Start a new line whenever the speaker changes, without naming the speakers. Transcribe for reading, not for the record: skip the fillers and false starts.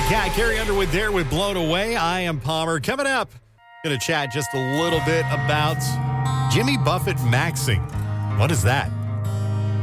Cat, Carrie Underwood there with Blown Away. I am Palmer. Coming up, going to chat just a little bit about Jimmy Buffett maxing. What is that?